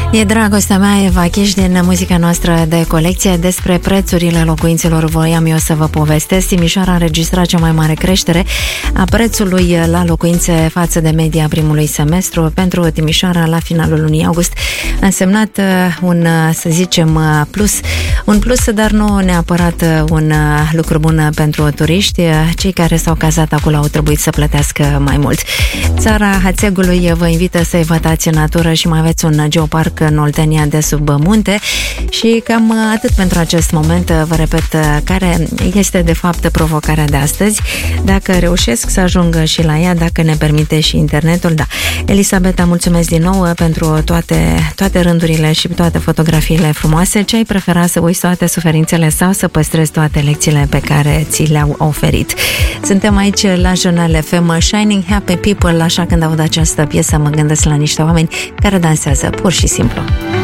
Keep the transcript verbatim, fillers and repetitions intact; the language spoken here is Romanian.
E dragostea mea, Eva Chiș, din muzica noastră de colecție. Despre prețurile locuințelor voiam eu să vă povestesc. Timișoara a înregistrat cea mai mare creștere a prețului la locuințe față de media primului semestru. Pentru Timișoara, la finalul lunii august, a însemnat un, să zicem, plus, un plus, dar nu neapărat un lucru bun pentru turiști. Cei care s-au cazat acolo au trebuit să plătească mai mult. Țara Hațegului vă invită să evitați în natură și mai aveți un geoparc în Oltenia de sub munte. Și cam atât pentru acest moment. Vă repet care este de fapt provocarea de astăzi. Dacă reușesc să ajung și la ea, dacă ne permite și internetul, da. Elisabeta, mulțumesc din nou pentru toate, toate rândurile și toate fotografiile frumoase. Ce ai prefera, să uiți toate suferințele sau să păstrezi toate lecțiile pe care ți le-au oferit? Suntem aici la Jurnal F M, Shining Happy People, așa când aud această piesă mă gândesc la niște oameni care dansează pur și simplu.